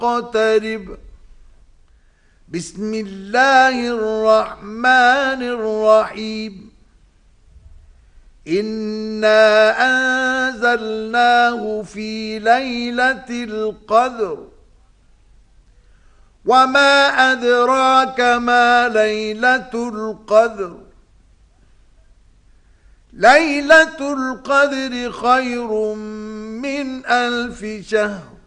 اقترب. بسم الله الرحمن الرحيم. إنا أنزلناه في ليلة القدر. وما أدراك ما ليلة القدر. ليلة القدر خير من 1000 شهر.